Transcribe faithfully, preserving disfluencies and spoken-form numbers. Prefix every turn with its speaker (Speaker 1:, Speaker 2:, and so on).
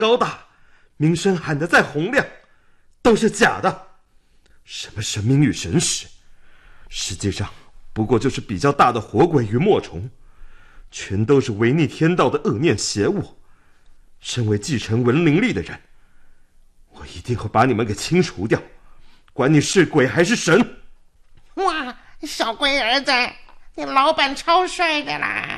Speaker 1: 高大，名声喊得再洪亮，都是假的。什么神明与神使，实际上不过就是比较大的火鬼与魔虫，全都是违逆天道的恶念邪物。身为继承文灵力的人，我一定会把你们给清除掉，管你是鬼还是神。
Speaker 2: 哇，小龟儿子，你老板超帅的啦！